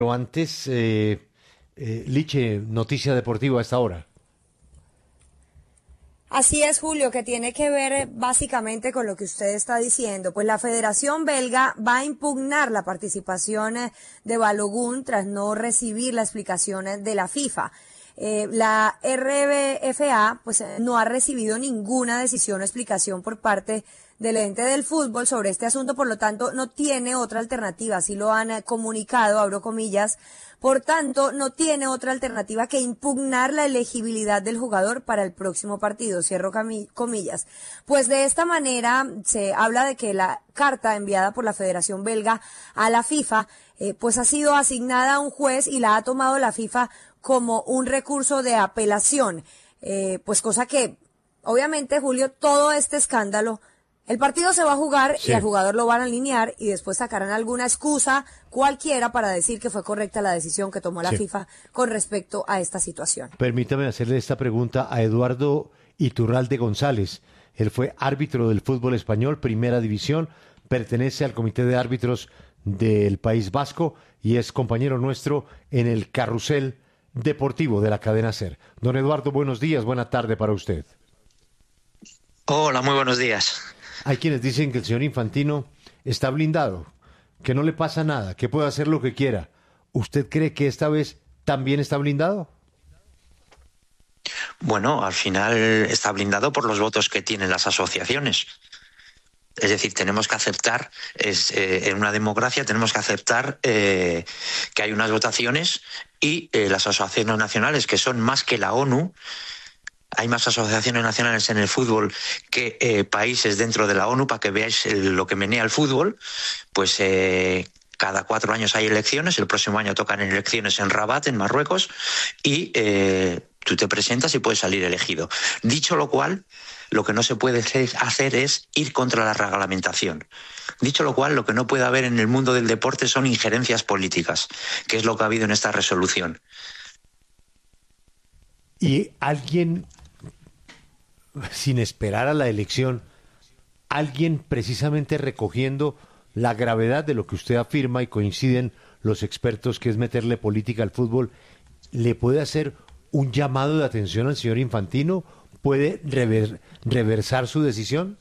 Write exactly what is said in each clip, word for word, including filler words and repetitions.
Pero antes, eh, eh, Liche, noticia deportiva a esta hora. Así es, Julio, que tiene que ver eh, básicamente con lo que usted está diciendo. Pues la Federación Belga va a impugnar la participación eh, de Balogun tras no recibir la explicación eh, de la FIFA. Eh, la R B F A pues eh, no ha recibido ninguna decisión o explicación por parte del ente del fútbol sobre este asunto, por lo tanto no tiene otra alternativa, así lo han eh, comunicado, abro comillas, por tanto no tiene otra alternativa que impugnar la elegibilidad del jugador para el próximo partido, cierro comillas. Pues de esta manera se habla de que la carta enviada por la Federación Belga a la FIFA eh, pues ha sido asignada a un juez y la ha tomado la FIFA como un recurso de apelación, eh, pues cosa que, obviamente, Julio, todo este escándalo, el partido se va a jugar sí. y al jugador lo van a alinear y después sacarán alguna excusa cualquiera para decir que fue correcta la decisión que tomó la sí. FIFA con respecto a esta situación. Permítame hacerle esta pregunta a Eduardo Iturralde González. Él fue árbitro del fútbol español, primera división, pertenece al comité de árbitros del País Vasco y es compañero nuestro en el carrusel deportivo de la cadena SER. Don Eduardo, buenos días, buena tarde para usted. Hola, muy buenos días. Hay quienes dicen que el señor Infantino está blindado, que no le pasa nada, que puede hacer lo que quiera. ¿Usted cree que esta vez también está blindado? Bueno, al final está blindado por los votos que tienen las asociaciones. Es decir, tenemos que aceptar, es, eh, en una democracia tenemos que aceptar eh, que hay unas votaciones y eh, las asociaciones nacionales, que son más que la ONU, hay más asociaciones nacionales en el fútbol que eh, países dentro de la ONU, para que veáis el, lo que menea el fútbol, pues eh, cada cuatro años hay elecciones, el próximo año tocan elecciones en Rabat, en Marruecos, y eh, tú te presentas y puedes salir elegido. Dicho lo cual, lo que no se puede hacer es ir contra la reglamentación. Dicho lo cual, lo que no puede haber en el mundo del deporte son injerencias políticas, que es lo que ha habido en esta resolución. ¿Y alguien, sin esperar a la elección, alguien precisamente recogiendo la gravedad de lo que usted afirma y coinciden los expertos que es meterle política al fútbol, le puede hacer un llamado de atención al señor Infantino? ¿Puede rever, reversar su decisión?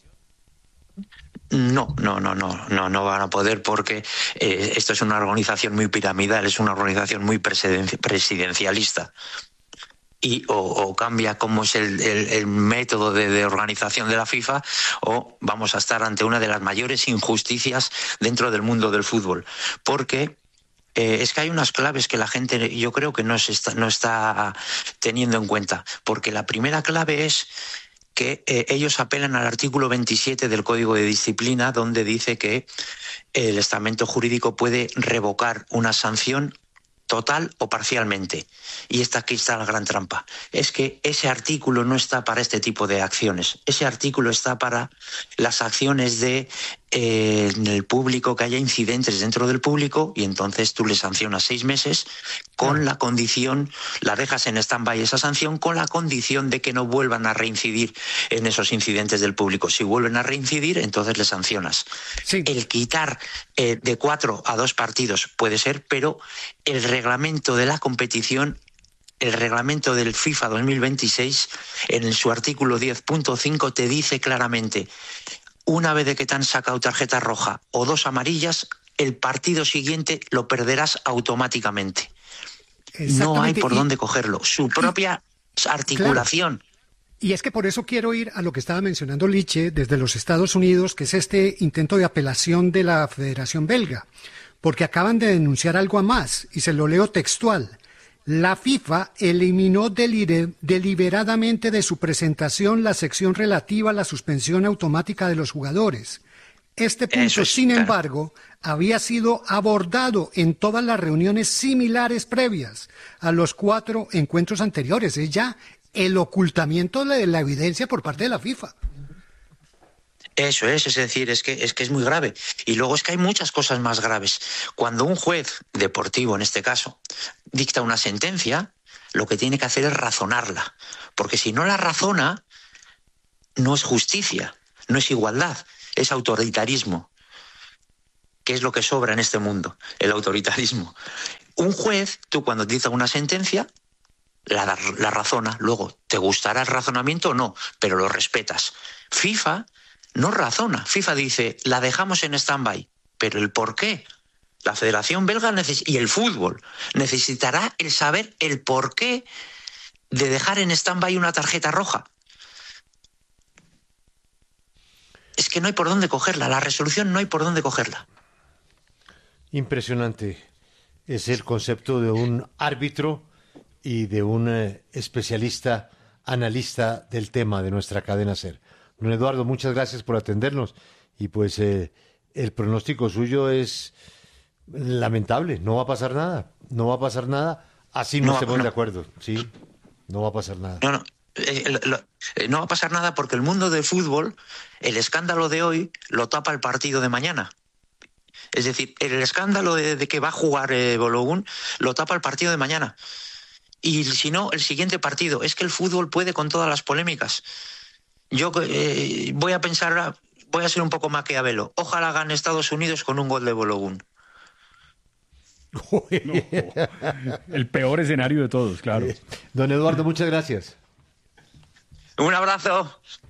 No, no, no, no, no, no van a poder porque eh, esto es una organización muy piramidal, es una organización muy presidencialista. Y o, o cambia cómo es el, el, el método de, de organización de la FIFA, o vamos a estar ante una de las mayores injusticias dentro del mundo del fútbol. Porque eh, es que hay unas claves que la gente, yo creo que no, se está, no está teniendo en cuenta. Porque la primera clave es que eh, ellos apelan al artículo veintisiete del Código de Disciplina, donde dice que el estamento jurídico puede revocar una sanción total o parcialmente. Y esta aquí está la gran trampa. Es que ese artículo no está para este tipo de acciones. Ese artículo está para las acciones de eh, en el público, que haya incidentes dentro del público, y entonces tú le sancionas seis meses con la condición, la dejas en stand-by esa sanción, con la condición de que no vuelvan a reincidir en esos incidentes del público. Si vuelven a reincidir, entonces le sancionas. Sí. El quitar eh, de cuatro a dos partidos puede ser, pero el reglamento de la competición, el reglamento del FIFA dos mil veintiséis, en su artículo diez punto cinco te dice claramente: una vez de que te han sacado tarjeta roja o dos amarillas, el partido siguiente lo perderás automáticamente. No hay por y, dónde cogerlo. Su propia y, articulación. Claro. Y es que por eso quiero ir a lo que estaba mencionando Liche desde los Estados Unidos, que es este intento de apelación de la Federación Belga, porque acaban de denunciar algo a más, y se lo leo textual. La FIFA eliminó delire, deliberadamente de su presentación la sección relativa a la suspensión automática de los jugadores. Este punto, es, sin claro. embargo, había sido abordado en todas las reuniones similares previas a los cuatro encuentros anteriores. Es ya el ocultamiento de la evidencia por parte de la FIFA. Eso es, es decir, es que, es que es muy grave. Y luego es que hay muchas cosas más graves. Cuando un juez deportivo, en este caso, dicta una sentencia, lo que tiene que hacer es razonarla. Porque si no la razona, no es justicia, no es igualdad, es autoritarismo. que es lo que sobra en este mundo, el autoritarismo. Un juez, tú cuando te dice una sentencia, la, la razona, luego te gustará el razonamiento o no, pero lo respetas. FIFA no razona, FIFA dice, la dejamos en stand-by, pero el por qué. La Federación Belga neces- y el fútbol necesitará el saber el por qué de dejar en stand-by una tarjeta roja. Es que no hay por dónde cogerla, la resolución no hay por dónde cogerla. Impresionante. Es el concepto de un árbitro y de un eh, especialista, analista del tema de nuestra cadena SER. Don Eduardo, muchas gracias por atendernos. Y pues eh, el pronóstico suyo es lamentable. No va a pasar nada. No va a pasar nada. Así no, No, estemos no. de acuerdo. Sí, no va a pasar nada. No, no. Eh, lo- lo- eh, no va a pasar nada porque el mundo del fútbol, el escándalo de hoy lo tapa el partido de mañana. Es decir, el escándalo de, de que va a jugar eh, Balogun lo tapa el partido de mañana. Y si no, el siguiente partido. Es que el fútbol puede con todas las polémicas. Yo eh, voy a pensar, voy a ser un poco maquiavelo. Ojalá gane Estados Unidos con un gol de Balogun. No, el peor escenario de todos, claro. Don Eduardo, muchas gracias. Un abrazo.